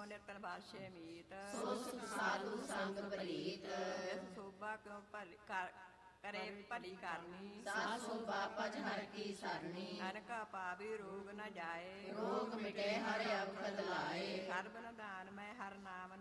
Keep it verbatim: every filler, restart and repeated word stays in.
ਕਿਉ ਨਿਰਤਨ ਬਾਸ਼ੇ ਮੀਤ ਸੋ ਸੁਖ ਸਾਧੂ ਸੰਗ ਪ੍ਰੀਤ ਇਸ ਸੋਭਾ ਕਿਉ ਭਲੀ ਕਰ- ਕਰੇ ਭਲੀ ਕਰਨੀ ਸਾਧ ਸੋਭਾ ਭਜ ਹਰ ਕੀ ਸਰਣੀ ਅਨਕਾ ਪਾਵੀ ਰੋਗ ਨ ਜਾਏ ਰੋਗ ਮਿਟੇ ਹਰ ਅਵਖਦ ਲਾਏ ਸਰਬ ਨਿਦਾਨ ਮੈਂ ਹਰ ਨਾਮ